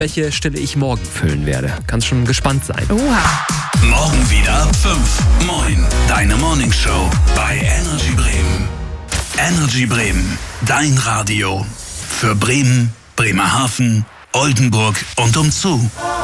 welche Stelle ich morgen füllen werde. Kannst schon gespannt sein. Oha. Morgen wieder 5. Moin, deine Morningshow bei Energy Bremen. Energy Bremen, dein Radio. Für Bremen, Bremerhaven, Oldenburg und umzu.